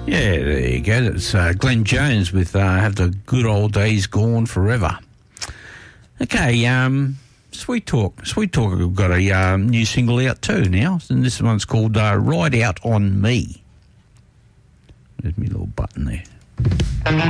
Yeah, there you go. It's Glenn Jones with Have the Good Old Days Gone Forever. Okay, Sweet Talk. Sweet Talk have got a new single out too now, and this one's called Ride Out On Me. There's my little button there.